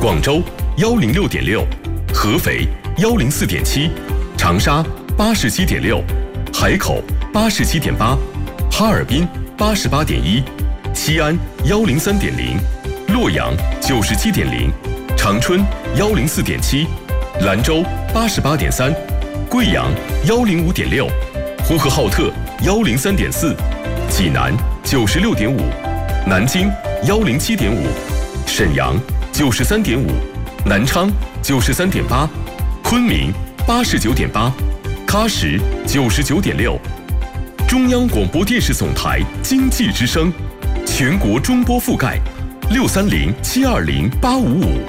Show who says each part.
Speaker 1: 广州106.6，合肥104.7，长沙87.6，海口87.8，哈尔滨88.1，西安103.0，洛阳97.0，长春104.7，兰州88.3，贵阳105.6，呼和浩特103.4，济南96.5，南京107.5，沈阳93.5，南昌93.8，昆明89.8，喀什99.6。中央广播电视总台经济之声，全国中波覆盖，630-720-855。